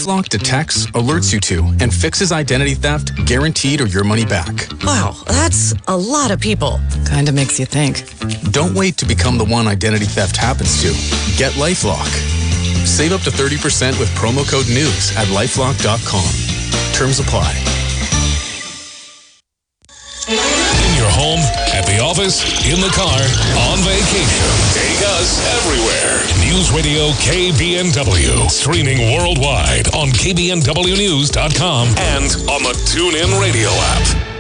LifeLock detects, alerts you to, and fixes identity theft, guaranteed or your money back. Wow, that's a lot of people. Kinda makes you think. Don't wait to become the one identity theft happens to. Get LifeLock. Save up to 30% with promo code NEWS at lifelock.com. Terms apply. In your home, at the office, in the car, on vacation. Take us everywhere. News Radio KBNW. Streaming worldwide on KBNWnews.com and on the TuneIn Radio app.